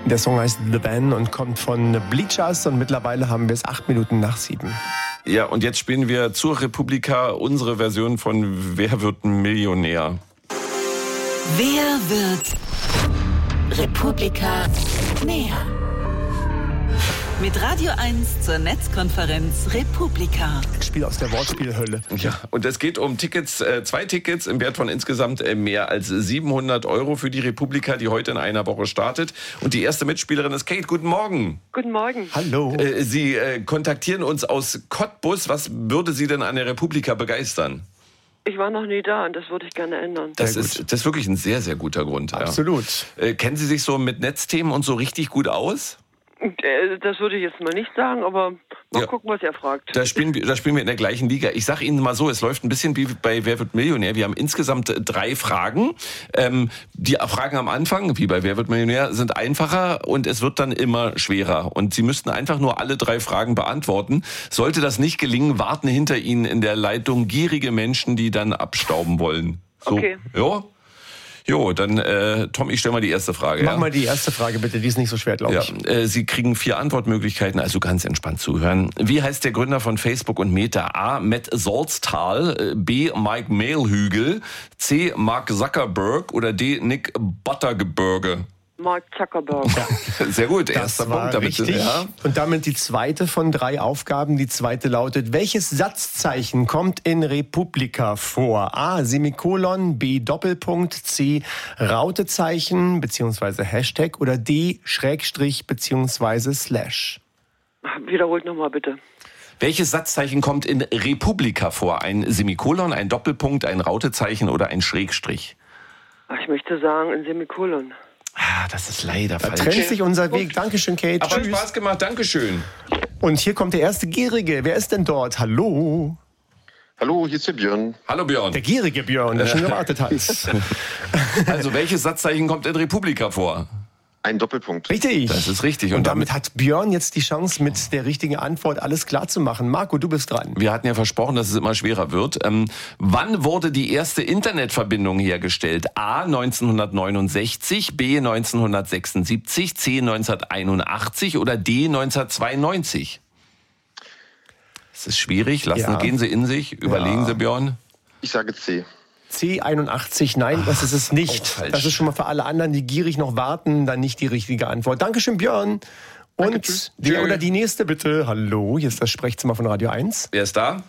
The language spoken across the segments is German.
Der Song heißt The Band und kommt von Bleachers und mittlerweile haben wir es 8:07. Ja, und jetzt spielen wir zur Republika unsere Version von Wer wird Millionär? Wer wird Republika näher? Mit Radio 1 zur Netzkonferenz Republika. Spiel aus der Wortspielhölle. Ja, und es geht um Tickets, 2 Tickets im Wert von insgesamt mehr als 700 € für die Republika, die heute in einer Woche startet. Und die erste Mitspielerin ist Kate. Guten Morgen. Guten Morgen. Hallo. Sie kontaktieren uns aus Cottbus. Was würde Sie denn an der Republika begeistern? Ich war noch nie da und das würde ich gerne ändern. Das ist wirklich ein sehr, sehr guter Grund. Absolut. Ja. Kennen Sie sich so mit Netzthemen und so richtig gut aus? Das würde ich jetzt mal nicht sagen, aber mal gucken, was er fragt. Da spielen wir in der gleichen Liga. Ich sage Ihnen mal so, es läuft ein bisschen wie bei Wer wird Millionär. Wir haben insgesamt 3 Fragen. Die Fragen am Anfang, wie bei Wer wird Millionär, sind einfacher und es wird dann immer schwerer. Und Sie müssten einfach nur alle 3 Fragen beantworten. Sollte das nicht gelingen, warten hinter Ihnen in der Leitung gierige Menschen, die dann abstauben wollen. So, okay. Jo? Jo, dann Tom, ich stelle mal die erste Frage. Mach mal die erste Frage bitte, die ist nicht so schwer, glaube ich. Ja, Sie kriegen 4 Antwortmöglichkeiten, also ganz entspannt zuhören. Wie heißt der Gründer von Facebook und Meta? A. Matt Salztal, B. Mike Mehlhügel, C. Mark Zuckerberg oder D. Nick Buttergebirge? Mark Zuckerberg. Ja. Sehr gut, erster Punkt. Richtig. Ja. Und damit die zweite von 3 Aufgaben. Die zweite lautet, welches Satzzeichen kommt in Republika vor? A. Semikolon, B. Doppelpunkt, C. Rautezeichen bzw. Hashtag oder D. Schrägstrich bzw. Slash. Wiederholt nochmal bitte. Welches Satzzeichen kommt in Republika vor? Ein Semikolon, ein Doppelpunkt, ein Rautezeichen oder ein Schrägstrich? Ich möchte sagen ein Semikolon. Das ist leider falsch. Da trennt sich unser Weg. Dankeschön, Kate. Aber Tschüss. Spaß gemacht, Dankeschön. Und hier kommt der erste Gierige. Wer ist denn dort? Hallo? Hallo, hier ist der Björn. Hallo Björn. Der gierige Björn, der schon gewartet hat. Also welches Satzzeichen kommt in Republika vor? Ein Doppelpunkt. Richtig. Das ist richtig. Und damit hat Björn jetzt die Chance, mit der richtigen Antwort alles klar zu machen. Marco, du bist dran. Wir hatten ja versprochen, dass es immer schwerer wird. Wann wurde die erste Internetverbindung hergestellt? A. 1969, B. 1976, C. 1981 oder D. 1992? Das ist schwierig. Gehen Sie in sich. Überlegen Sie, Björn. Ich sage C. C81, nein, das ist es nicht. Das ist schon mal für alle anderen, die gierig noch warten, dann nicht die richtige Antwort. Dankeschön, Björn. Und Danke, der oder die nächste bitte. Hallo, hier ist das Sprechzimmer von Radio 1. Wer ist da?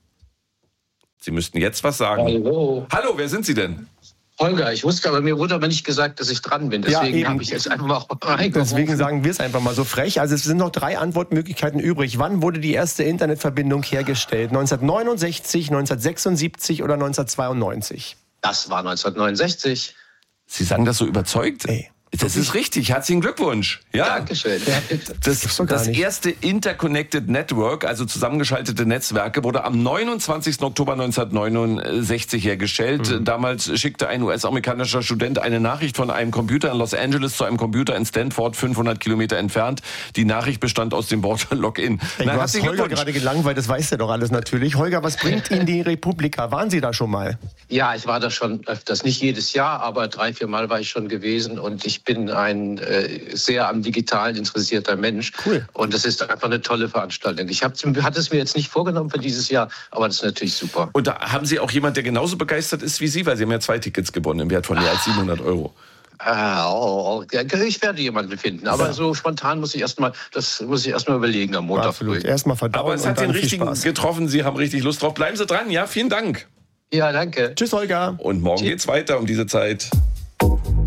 Sie müssten jetzt was sagen. Hallo. Hallo, wer sind Sie denn? Holger, mir wurde aber nicht gesagt, dass ich dran bin. Deswegen habe ich jetzt einfach mal reingerufen. Deswegen sagen wir es einfach mal so frech. Also es sind noch 3 Antwortmöglichkeiten übrig. Wann wurde die erste Internetverbindung hergestellt? 1969, 1976 oder 1992? Das war 1969. Sie sagen das so überzeugt? Ey. Das ist richtig. Herzlichen Glückwunsch. Ja. Dankeschön. Das erste Interconnected Network, also zusammengeschaltete Netzwerke, wurde am 29. Oktober 1969 hergestellt. Damals schickte ein US-amerikanischer Student eine Nachricht von einem Computer in Los Angeles zu einem Computer in Stanford, 500 Kilometer entfernt. Die Nachricht bestand aus dem Wort Login. Du hast Holger gerade gelangweilt, das weiß er doch alles natürlich. Holger, was bringt Ihnen die Republika? Waren Sie da schon mal? Ja, ich war da schon öfters. Nicht jedes Jahr, aber 3-4 Mal war ich schon gewesen. Und ich bin ein sehr am Digitalen interessierter Mensch. Cool. Und das ist einfach eine tolle Veranstaltung. Ich hatte es mir jetzt nicht vorgenommen für dieses Jahr, aber das ist natürlich super. Und da haben Sie auch jemand, der genauso begeistert ist wie Sie? Weil Sie haben ja 2 Tickets gewonnen im Wert von mehr als 700 €. Ich werde jemanden finden, aber so spontan muss ich erstmal überlegen am Montag früh. Erstmal verdauen. Aber es hat den richtigen getroffen. Sie haben richtig Lust drauf. Bleiben Sie dran. Ja, vielen Dank. Ja, danke. Tschüss, Holger. Und morgen geht's weiter um diese Zeit.